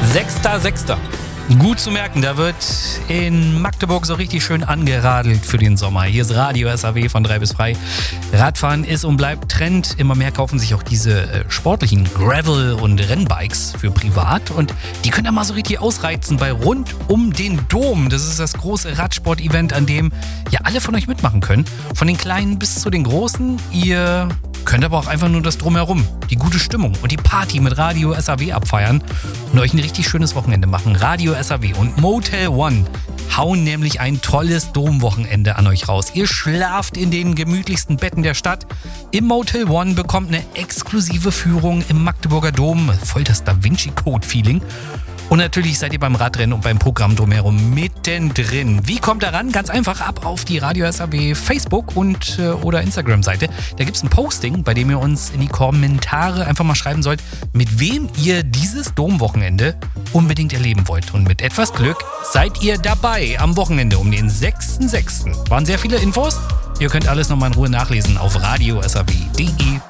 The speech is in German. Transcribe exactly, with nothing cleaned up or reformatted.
sechster sechster Gut zu merken, da wird in Magdeburg so richtig schön angeradelt für den Sommer. Hier ist Radio S A W von drei bis frei. Radfahren ist und bleibt Trend. Immer mehr kaufen sich auch diese äh, sportlichen Gravel- und Rennbikes für privat. Und die können da mal so richtig ausreizen bei Rund um den Dom. Das ist das große Radsport-Event, an dem ja alle von euch mitmachen können. Von den Kleinen bis zu den Großen. Ihr könnt aber auch einfach nur das Drumherum, die gute Stimmung und die Party mit Radio S A W abfeiern und euch ein richtig schönes Wochenende machen. Radio S A W und Motel One hauen nämlich ein tolles Domwochenende an euch raus. Ihr schlaft in den gemütlichsten Betten der Stadt. Im Motel One bekommt eine exklusive Führung im Magdeburger Dom. Voll das Da Vinci Code-Feeling. Und natürlich seid ihr beim Radrennen und beim Programm drumherum mittendrin. Wie kommt ihr ran? Ganz einfach ab auf die Radio S A W Facebook- und äh, oder Instagram-Seite. Da gibt es ein Posting, bei dem ihr uns in die Kommentare einfach mal schreiben sollt, mit wem ihr dieses Domwochenende unbedingt erleben wollt. Und mit etwas Glück seid ihr dabei am Wochenende um den sechster sechster Waren sehr viele Infos. Ihr könnt alles nochmal in Ruhe nachlesen auf radio s a w punkt d e.